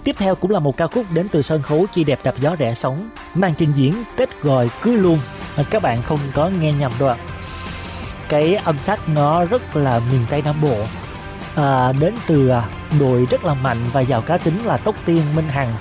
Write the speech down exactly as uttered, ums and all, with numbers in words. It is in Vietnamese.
Tiếp theo cũng là một ca khúc đến từ sân khấu Chi Đẹp Đạp Gió Rẽ Sóng, màn trình diễn Tết Gọi Cứ Luôn. Các bạn không có nghe nhầm đâu ạ. Cái âm sắc nó rất là miền Tây Nam Bộ, à, đến từ đội rất là mạnh và giàu cá tính là Tóc Tiên, Minh Hằng